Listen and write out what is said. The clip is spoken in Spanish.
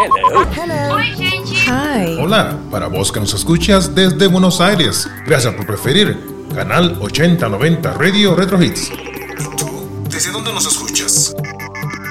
Hello. Oi, gente. Hi. Hola, para vos que nos escuchas desde Buenos Aires, gracias por preferir Canal 8090 Radio Retro Hits. ¿Tú desde dónde nos escuchas?